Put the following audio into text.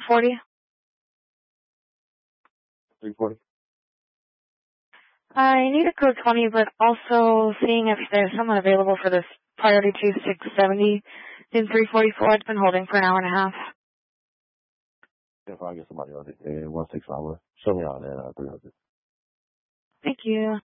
40. 340. I need a code 20, but also seeing if there's someone available for this priority 2670 in 344. It's been holding for an hour and a half. If I get somebody on it, 165. Show me on that 300. Thank you.